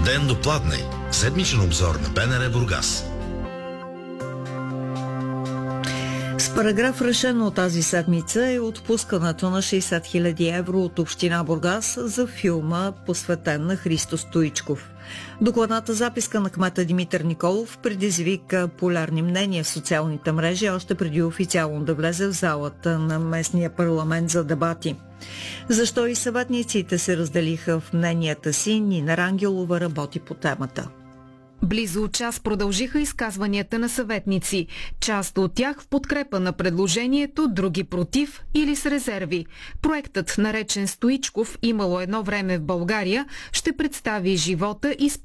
Ден допладне. Седмичен обзор на БНР Бургас. С параграф решено тази седмица е отпускането на 60 000 евро от община Бургас за филма, посветен на Христо Стоичков. Докладната записка на кмета Димитър Николов предизвика полярни мнения в социалните мрежи, още преди официално да влезе в залата на местния парламент за дебати. Защо и съветниците се разделиха в мненията си, Нина Рангелова работи по темата. Близо час продължиха изказванията на съветници. Част от тях в подкрепа на предложението, други против или с резерви. Проектът, наречен Стоичков, имало едно време в България, ще представи живота и